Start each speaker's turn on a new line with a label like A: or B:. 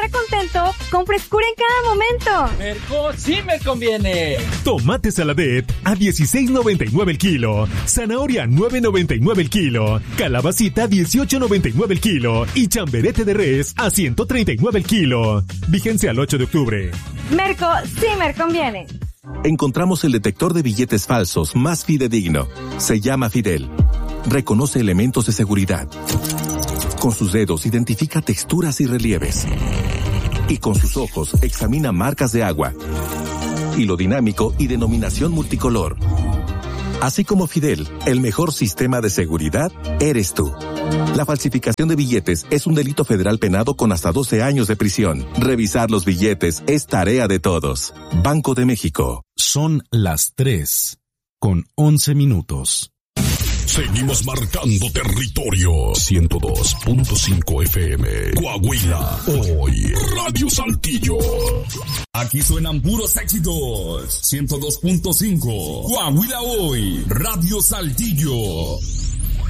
A: estar contento con frescura en cada momento.
B: Merco sí me conviene.
C: Tomate Saladet a $16.99 el kilo. Zanahoria 9.99 el kilo. Calabacita 18.99 el kilo. Y chamberete de res a 139 el kilo. Vigencia al 8 de octubre.
A: Merco sí me conviene.
D: Encontramos el detector de billetes falsos más fidedigno. Se llama Fidel. Reconoce elementos de seguridad. Con sus dedos identifica texturas y relieves. Y con sus ojos examina marcas de agua. Hilo dinámico y denominación multicolor. Así como Fidel, el mejor sistema de seguridad eres tú. La falsificación de billetes es un delito federal penado con hasta 12 años de prisión. Revisar los billetes es tarea de todos. Banco de México.
E: Son las 3:11.
F: Seguimos marcando territorio. 102.5 FM. Coahuila. Hoy. Radio Saltillo.
G: Aquí suenan puros éxitos. 102.5. Coahuila Hoy. Radio Saltillo.